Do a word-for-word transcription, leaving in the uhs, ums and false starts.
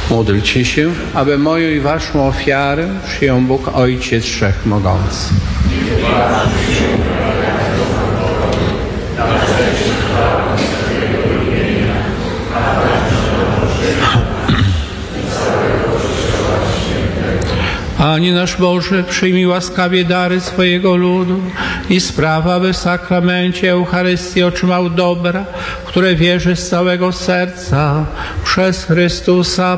Módlcie się, aby moją i waszą ofiarę przyjął Bóg Ojciec Wszechmogący. Panie nasz Boże, przyjmij łaskawie dary swojego ludu i spraw, aby w sakramencie Eucharystii otrzymał dobra, w które wierzy z całego serca przez Chrystusa